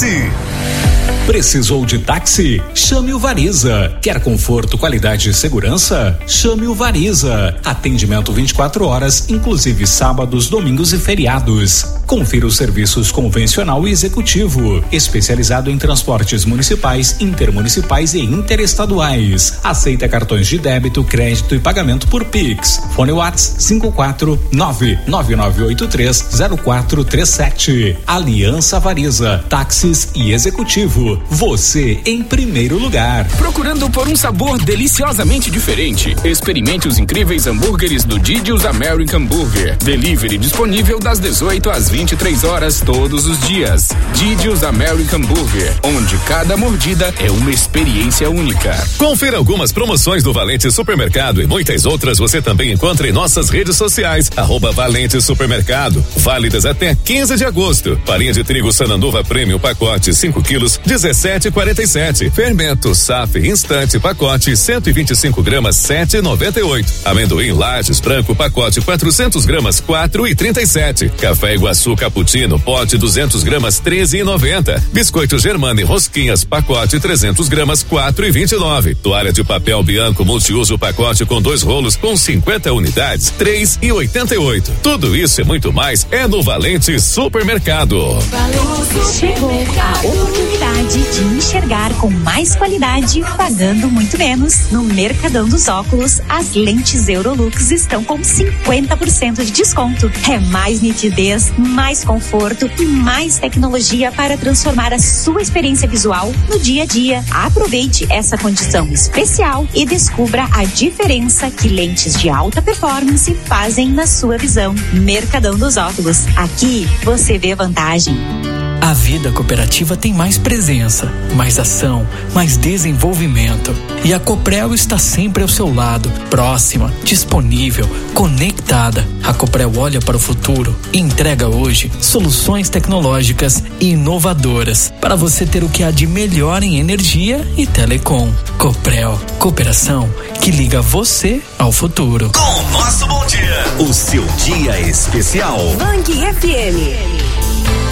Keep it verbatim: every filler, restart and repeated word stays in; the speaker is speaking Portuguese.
táxi. Precisou de táxi? Chame o Variza. Quer conforto, qualidade e segurança? Chame o Variza. Atendimento vinte e quatro horas, inclusive sábados, domingos e feriados. Confira os serviços convencional e executivo, especializado em transportes municipais, intermunicipais e interestaduais. Aceita cartões de débito, crédito e pagamento por Pix. Fone WhatsApp cinco quatro nove nove nove oito três zero quatro três sete. Aliança Variza, táxis e executivo. Você em primeiro lugar. Procurando por um sabor deliciosamente diferente? Experimente os incríveis hambúrgueres do Didi's American Burger. Delivery disponível das dezoito às vinte e três horas todos os dias. Didi's American Burger, onde cada mordida é uma experiência única. Confira algumas promoções do Valente Supermercado e muitas outras você também encontra em nossas redes sociais. Arroba Valente Supermercado. Válidas até quinze de agosto. Farinha de trigo Sananduva Premium pacote cinco quilos, dezessete e quarenta e sete. Fermento Saf Instante pacote cento e vinte e cinco gramas, sete e noventa e oito. Amendoim Lages branco pacote quatrocentos gramas, quatro e trinta e sete. Café Iguaçu Cappuccino pote duzentos gramas, treze e noventa. Biscoito Germani Rosquinhas pacote trezentos gramas, quatro e vinte e nove. Toalha de papel Bianco multiuso pacote com dois rolos com cinquenta unidades, três e oitenta e oito. Tudo isso e muito mais é no Valente Supermercado. Chegou a oportunidade de enxergar com mais qualidade, pagando muito menos. No Mercadão dos Óculos, as lentes Eurolux estão com cinquenta por cento de desconto. É mais nitidez, mais conforto e mais tecnologia para transformar a sua experiência visual no dia a dia. Aproveite essa condição especial e descubra a diferença que lentes de alta performance fazem na sua visão. Mercadão dos Óculos. Aqui você vê vantagem. A vida cooperativa tem mais presença, mais ação, mais desenvolvimento. E a Coprel está sempre ao seu lado, próxima, disponível, conectada. A Coprel olha para o futuro e entrega hoje soluções tecnológicas e inovadoras para você ter o que há de melhor em energia e telecom. Coprel, cooperação que liga você ao futuro. Com o nosso bom dia, o seu dia especial. Bang F M.